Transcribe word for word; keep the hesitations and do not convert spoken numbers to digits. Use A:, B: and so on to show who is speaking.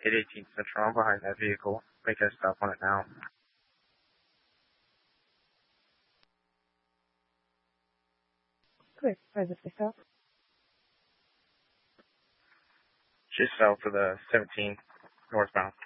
A: eight eighteen Central. I'm behind that vehicle. Make a stop on it now.
B: Clear. Presently stop.
A: Just south of the seventeen northbound.